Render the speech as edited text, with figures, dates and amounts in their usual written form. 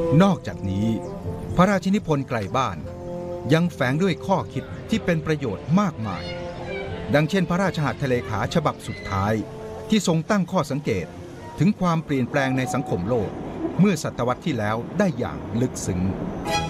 นอกจากนี้พระราชินิพนธ์ไกลบ้านยังแฝงด้วยข้อคิดที่เป็นประโยชน์มากมายดังเช่นพระราชหัตถเลขาฉบับสุดท้ายที่ทรงตั้งข้อสังเกตถึงความเปลี่ยนแปลงในสังคมโลกเมื่อศตวรรษที่แล้วได้อย่างลึกซึ้ง